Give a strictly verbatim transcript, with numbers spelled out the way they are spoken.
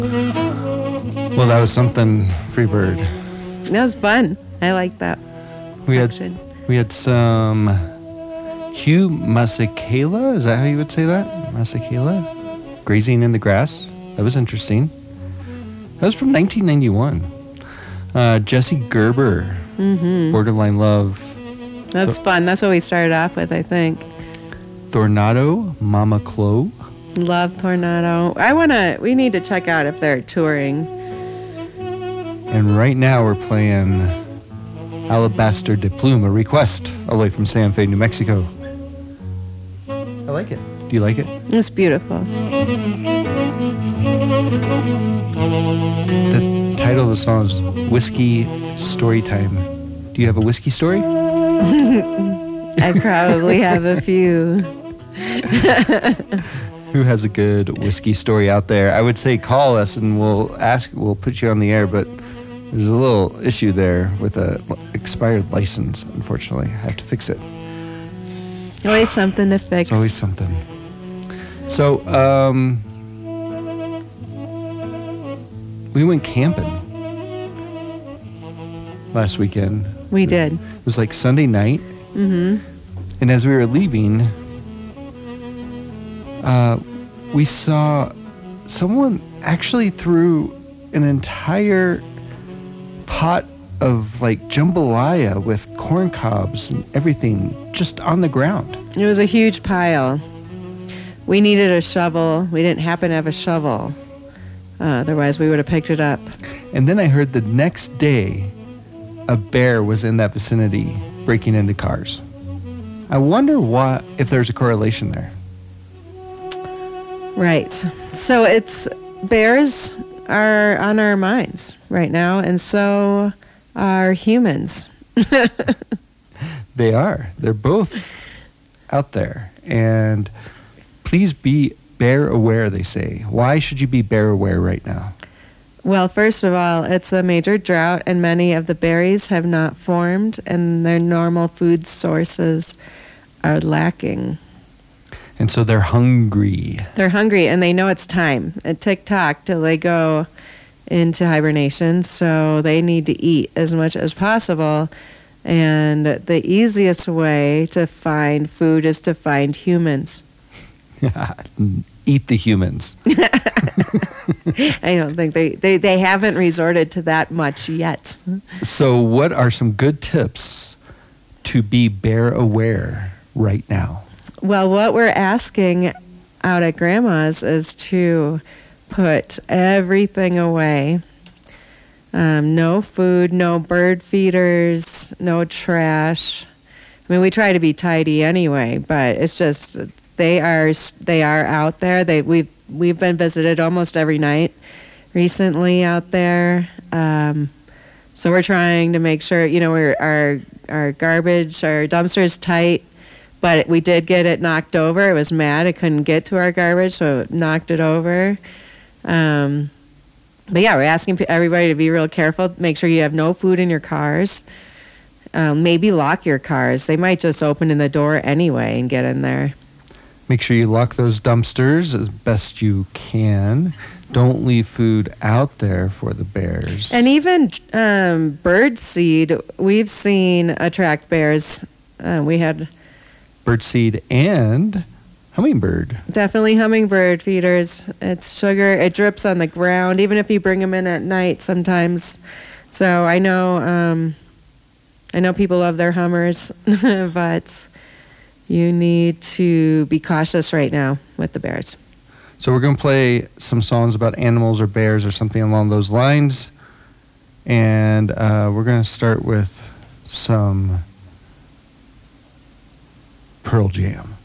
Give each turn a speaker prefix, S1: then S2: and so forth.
S1: Well, that was something, Freebird.
S2: That was fun. I like that
S1: We
S2: section.
S1: had we had some Hugh Masekela. Is that how you would say that? Masekela? Grazing in the Grass. That was interesting. That was from nineteen ninety-one. Uh, Jesse Gerber.
S2: Mm-hmm.
S1: Borderline Love.
S2: That's Th- fun. That's what we started off with, I think.
S1: Tornado, Mama Chloe.
S2: Love Tornado. I want to, we need to check out if they're touring.
S1: And right now we're playing Alabaster de Plume, a request, all the way from Santa Fe, New Mexico. I like it. Do you like it?
S2: It's beautiful.
S1: The title of the song is Whiskey Story Time. Do you have a whiskey story?
S2: I probably have a few.
S1: Who has a good whiskey story out there? I would say call us and we'll ask, we'll put you on the air, but there's a little issue there with a expired license, unfortunately. I have to fix it.
S2: Always something to fix.
S1: It's always something. So, um, we went camping last weekend.
S2: We did.
S1: It was like Sunday night.
S2: Mm-hmm.
S1: And as we were leaving, uh, we saw someone actually threw an entire pot of like jambalaya with corn cobs and everything just on the ground.
S2: It was a huge pile. We needed a shovel. We didn't happen to have a shovel. Uh, otherwise, we would have picked it up.
S1: And then I heard the next day a bear was in that vicinity breaking into cars. I wonder what if there's a correlation there.
S2: Right. So it's bears are on our minds right now, and so are humans.
S1: They are. They're both out there. And please be bear aware, they say. Why should you be bear aware right now?
S2: Well, first of all, it's a major drought, and many of the berries have not formed, and their normal food sources are lacking.
S1: And so they're hungry.
S2: They're hungry, and they know it's time. At tick-tock till they go into hibernation, so they need to eat as much as possible. And the easiest way to find food is to find humans.
S1: Eat the humans.
S2: I don't think they, they, they haven't resorted to that much yet.
S1: So what are some good tips to be bear aware right now?
S2: Well, what we're asking out at Grandma's is to put everything away. Um, no food, no bird feeders, no trash. I mean, we try to be tidy anyway, but it's just they are they are out there. They we've we've been visited almost every night recently out there. Um, so we're trying to make sure, you know, we're our our garbage, our dumpster is tight. But we did get it knocked over. It was mad. It couldn't get to our garbage, so it knocked it over. Um, but yeah, we're asking everybody to be real careful. Make sure you have no food in your cars. Um, maybe lock your cars. They might just open in the door anyway and get in there.
S1: Make sure you lock those dumpsters as best you can. Don't leave food out there for the bears.
S2: And even um, bird seed, we've seen attract bears. Uh, we had...
S1: Birdseed and hummingbird.
S2: Definitely hummingbird feeders. It's sugar. It drips on the ground, even if you bring them in at night sometimes. So I know um, I know people love their Hummers, but you need to be cautious right now with the bears.
S1: So we're going to play some songs about animals or bears or something along those lines. And uh, we're going to start with some Pearl Jam.